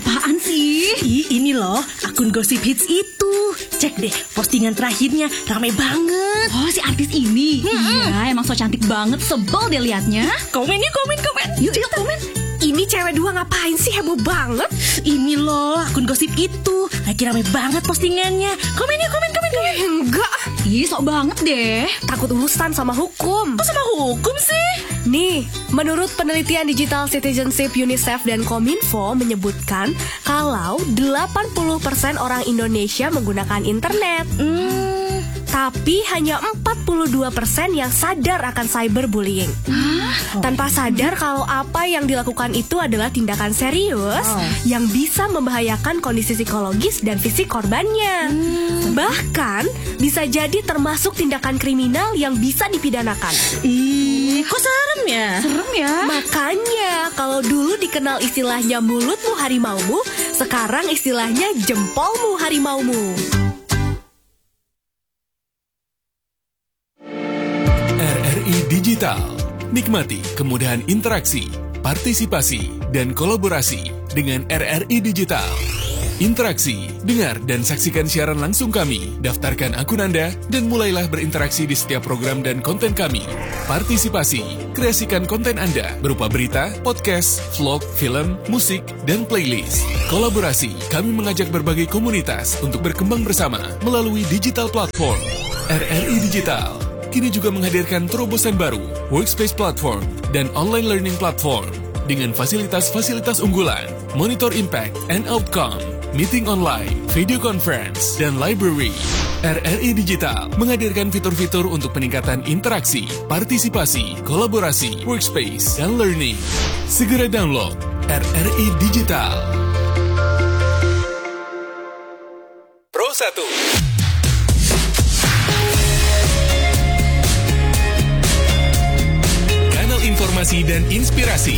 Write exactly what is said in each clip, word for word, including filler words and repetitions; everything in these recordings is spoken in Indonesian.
Apaan sih? Ih, ini loh, akun Gosip Hits itu. Cek deh, postingan terakhirnya ramai banget. Oh, si artis ini. Hmm. Iya, emang so cantik banget, sebel deh liatnya. Komen yuk, komen, komen. Yuk, yuk komen. Ini cewek dua ngapain sih, heboh banget? Ini loh, akun Gosip itu. Lagi ramai banget postingannya. Komen yuk, komen, komen, komen. Enggak, Ih, sok banget deh. takut urusan sama hukum. Kok sama hukum sih? Nih, menurut penelitian Digital Citizenship UNICEF dan Kominfo menyebutkan kalau delapan puluh persen orang Indonesia menggunakan internet. Hmm, Tapi hanya empat puluh dua persen yang sadar akan cyberbullying. Tanpa sadar kalau apa yang dilakukan itu adalah tindakan serius Oh. yang bisa membahayakan kondisi psikologis dan fisik korbannya. Bahkan bisa jadi termasuk tindakan kriminal yang bisa dipidanakan. ih, kok serem ya? Serem ya. Makanya kalau dulu dikenal istilahnya mulutmu harimaumu, sekarang istilahnya jempolmu harimaumu. R R I Digital. Nikmati kemudahan interaksi, partisipasi, dan kolaborasi dengan R R I Digital. Interaksi, dengar dan saksikan siaran langsung kami, daftarkan akun Anda, dan mulailah berinteraksi di setiap program dan konten kami. Partisipasi, kreasikan konten Anda berupa berita, podcast, vlog, film, musik, dan playlist. Kolaborasi, kami mengajak berbagai komunitas untuk berkembang bersama melalui digital platform. R R I Digital kini juga menghadirkan terobosan baru, workspace platform, dan online learning platform dengan fasilitas-fasilitas unggulan, monitor impact and outcome, meeting online, video conference, dan library. R R I Digital menghadirkan fitur-fitur untuk peningkatan interaksi, partisipasi, kolaborasi, workspace, dan learning. Segera download R R I Digital. Pro satu. Kanal informasi dan inspirasi.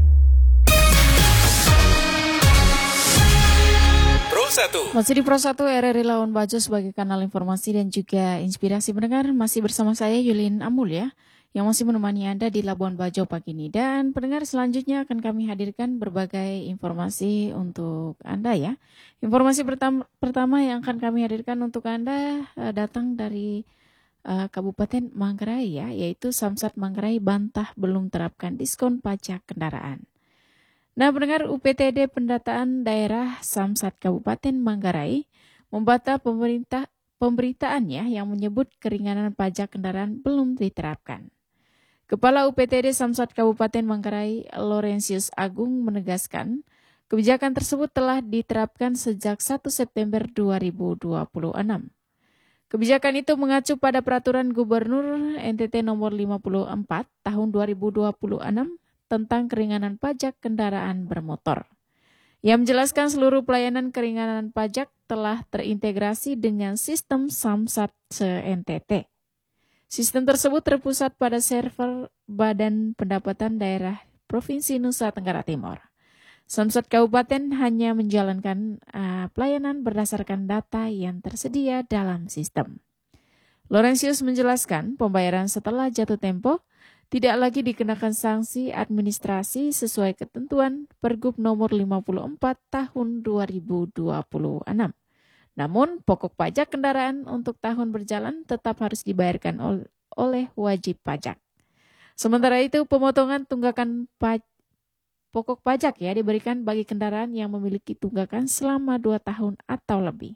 Pro satu. Masih di Pro satu R R I Labuan Bajo sebagai kanal informasi dan juga inspirasi pendengar. Masih bersama saya Yulin Amul ya, yang masih menemani Anda di Labuan Bajo pagi ini. Dan pendengar, selanjutnya akan kami hadirkan berbagai informasi untuk Anda ya. Informasi pertama, pertama yang akan kami hadirkan untuk Anda uh, datang dari uh, Kabupaten Manggarai ya, yaitu Samsat Manggarai bantah belum terapkan diskon pajak kendaraan. Nah, pendengar, U P T D Pendataan Daerah Samsat Kabupaten Manggarai membantah pemerintah pemberitaannya yang menyebut keringanan pajak kendaraan belum diterapkan. Kepala U P T D Samsat Kabupaten Manggarai, Laurentius Agung, menegaskan kebijakan tersebut telah diterapkan sejak satu September dua ribu dua puluh enam. Kebijakan itu mengacu pada Peraturan Gubernur N T T nomor lima puluh empat tahun dua ribu dua puluh enam tentang keringanan pajak kendaraan bermotor. Yang menjelaskan seluruh pelayanan keringanan pajak telah terintegrasi dengan sistem Samsat se-N T T. Sistem tersebut terpusat pada server Badan Pendapatan Daerah Provinsi Nusa Tenggara Timur. Samsat Kabupaten hanya menjalankan uh, pelayanan berdasarkan data yang tersedia dalam sistem. Laurentius menjelaskan pembayaran setelah jatuh tempo tidak lagi dikenakan sanksi administrasi sesuai ketentuan Pergub nomor lima puluh empat tahun dua ribu dua puluh enam. Namun, pokok pajak kendaraan untuk tahun berjalan tetap harus dibayarkan ol- oleh wajib pajak. Sementara itu, pemotongan tunggakan pa- pokok pajak ya diberikan bagi kendaraan yang memiliki tunggakan selama dua tahun atau lebih.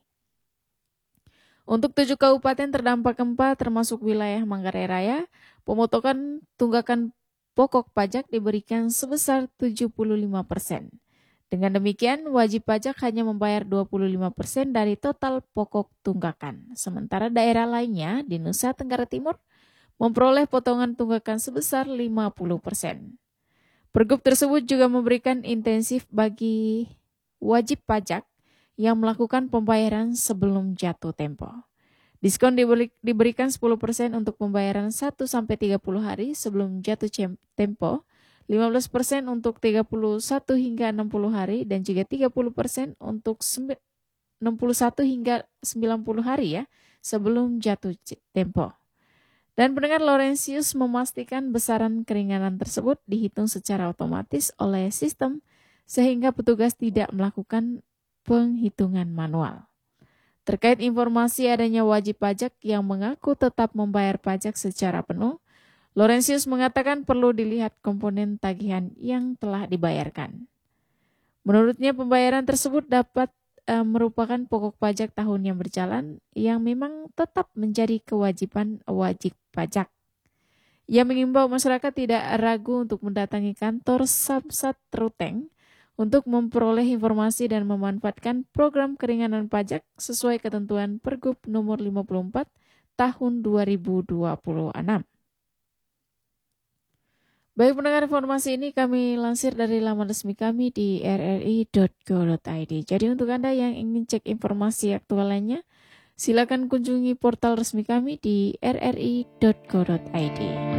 Untuk tujuh kabupaten terdampak gempa termasuk wilayah Manggarai Raya, pemotongan tunggakan pokok pajak diberikan sebesar tujuh puluh lima persen. Dengan demikian, wajib pajak hanya membayar dua puluh lima persen dari total pokok tunggakan. Sementara daerah lainnya di Nusa Tenggara Timur memperoleh potongan tunggakan sebesar lima puluh persen. Pergub tersebut juga memberikan intensif bagi wajib pajak yang melakukan pembayaran sebelum jatuh tempo. Diskon diberi, diberikan sepuluh persen untuk pembayaran satu sampai tiga puluh hari sebelum jatuh tempo, lima belas persen untuk tiga puluh satu hingga enam puluh hari, dan juga tiga puluh persen untuk enam puluh satu hingga sembilan puluh hari ya sebelum jatuh tempo. Dan pendengar, Laurentius memastikan besaran keringanan tersebut dihitung secara otomatis oleh sistem sehingga petugas tidak melakukan penghitungan manual. Terkait informasi adanya wajib pajak yang mengaku tetap membayar pajak secara penuh, Laurentius mengatakan perlu dilihat komponen tagihan yang telah dibayarkan. Menurutnya pembayaran tersebut dapat e, merupakan pokok pajak tahun yang berjalan yang memang tetap menjadi kewajiban wajib pajak. Ia mengimbau masyarakat tidak ragu untuk mendatangi kantor Samsat Ruteng untuk memperoleh informasi dan memanfaatkan program keringanan pajak sesuai ketentuan Pergub nomor lima puluh empat tahun dua ribu dua puluh enam. Baik pendengar, informasi ini kami lansir dari laman resmi kami di r r i dot go dot i d. Jadi untuk Anda yang ingin cek informasi aktual lainnya, silakan kunjungi portal resmi kami di r r i dot go dot i d.